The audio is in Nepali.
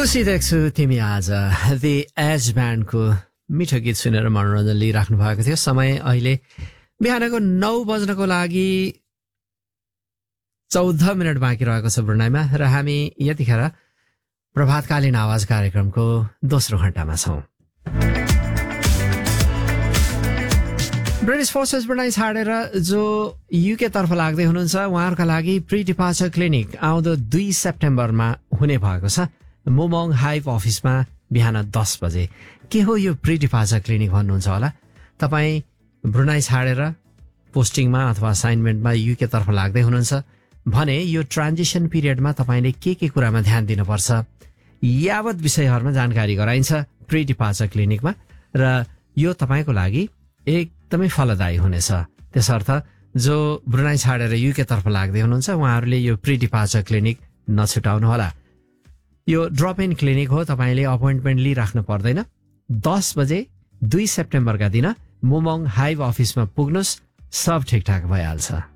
खुसी देख्छु तिमी आज दि एज ब्यान्डको मिठो गीत सुनेर मनोरञ्जन लिइराख्नु भएको थियो। समय अहिले बिहानको 9 बज्नको लागि 14 मिनट बाँकी रहेको छ ब्रुनाईमा र हामी यतिखेर प्रभातकालीन आवाज कार्यक्रमको दोस्रो घण्टामा छौं। ब्रिटिश फोर्सेस ब्रुनाई छाडेर जो युके तर्फ लाग्दै हुनुहुन्छ उहाँहरूका लागि प्री डिपार्चर क्लिनिक आउँदो 2 सेप्टेम्बरमा हुने भएको छ। मोमोङ हाइभ अफिसमा बिहान 10 बजे। के हो यो प्री डिपार्चर क्लिनिक भन्नुहुन्छ होला? तपाईँ ब्रुनाई छाडेर पोस्टिङमा अथवा असाइनमेन्टमा युके तर्फ लाग्दै हुनुहुन्छ भने यो ट्रान्जिसन पिरियडमा तपाईँले के कुरामा ध्यान दिनुपर्छ यावत विषयहरूमा जानकारी गराइन्छ प्री डिपार्चर क्लिनिकमा र यो तपाईँको लागि एकदमै फलदायी हुनेछ। त्यसर्थ जो ब्रुनाई छाडेर युके तर्फ लाग्दै हुनुहुन्छ उहाँहरूले यो प्री डिपार्चर क्लिनिक नछुटाउनुहोला। यो ड्रप इन क्लिनिक हो, तपाईँले अपोइन्टमेन्ट लिइराख्नु पर्दैन। 10 बजे 2 सेप्टेम्बरका दिन मोमोङ हाइभ अफिसमा पुग्नुहोस्, सब ठिकठाक भइहाल्छ।